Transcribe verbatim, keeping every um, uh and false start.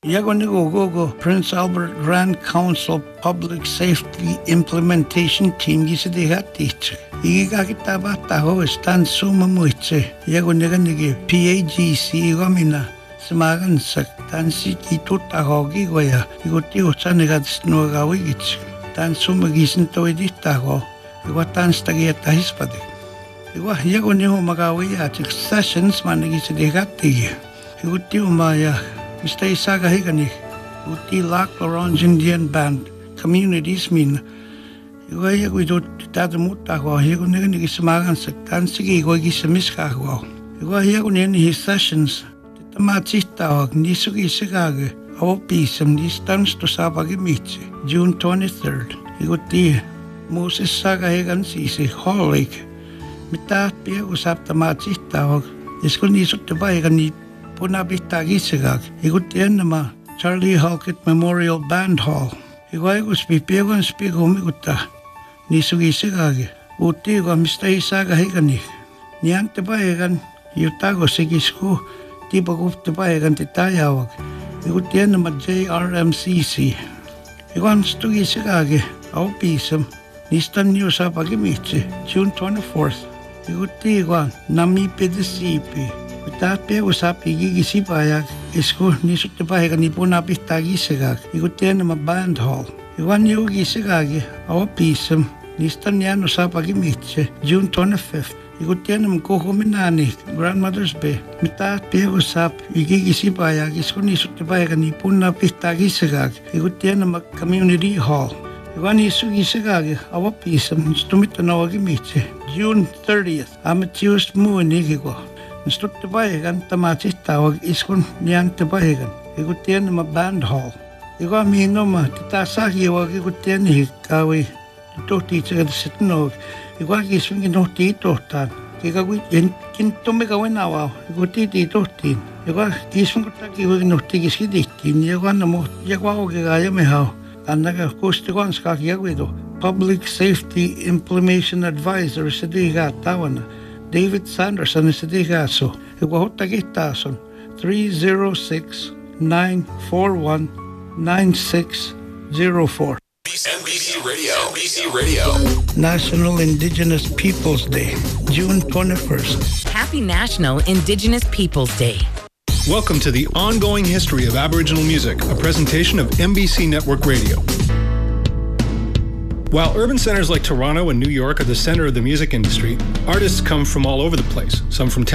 Yago Prince Albert Grand Council Public Safety Implementation Team gisidihat teacher. Iga kita bata ho stand suma muiche. Yago nigi P A G C gomina semagan sak tansi kitu tahogi goya. Iguti usan negat snogawi gich. Tan suma gisin to editago. Iwa tan stagia tahispade. Iwa yago niho magawi at sessions manigi sidihat tiga. Iguti umaya Mister Isaga Higani, Uti Lac Orange Indian Band, communities mean. You go to Tadamutago, he go near Samagan Tansigi, go Gisamiskago. You go here on his sessions, the Matita, Nisugi Sigage, our piece, and this turns to Sabagimichi, June twenty-third. You go to Moses Saga Hagan Sisi, Hall Lake. Mitat Pia was up the Matita, is going to buy a Puna Bitagisiga, Igutianama, Charlie Halkett Memorial Band Hall. Iguagus Pipiego and Spigomiguta, Nisugisigagi, Utigo, Mister Isaga Higani, Niante Baegan, Utago Sigisku, Tibagup to Baegan Titayawak, Igutianama J R M C C. Iguan Stugisigagi, our piece, Nistan News Apagimichi, June twenty-fourth. Igutigo, Nami Pedisipi. Tapi usap igigisi payak isko nisut payak ni puna pitagi segag igutian nama band hall iwan yogi segagi awa pisem nistan yan usap agi mitche June twenty-fifth igutian nama kohominani grandmother's bay mita pe usap igigisi payak isko nisut payak ni puna pitagi segag igutian nama community hall iwan isugi segagi awa pisem stumita na agi mitche June thirtieth amateurs mu nigigo Nstut te bahegan tamatista wag iskun niyan te bahegan. Igutian nama band hall. Igo amino ma titasagi wag igutian hikawi. Ito teacher at sitnog. Igo agiswing inuhti itohtan. Kikagwi kintume gawin awaw. Iguti itohtin. Igo agiswing kutaki wag inuhti giskiditin. Igo anamo yagwaw gagaya mehaw. Anaga kustigon skakiyagwido. Public Safety Implementation Advisor sa diga tawana. David Sanderson is the Gaso. Iwahotagitason three zero six nine four one nine six zero four. N B C Radio. N B C Radio. National Indigenous Peoples Day, June twenty-first. Happy National Indigenous Peoples Day. Welcome to the ongoing history of Aboriginal music, a presentation of N B C Network Radio. While urban centers like Toronto and New York are the center of the music industry, artists come from all over the place, some from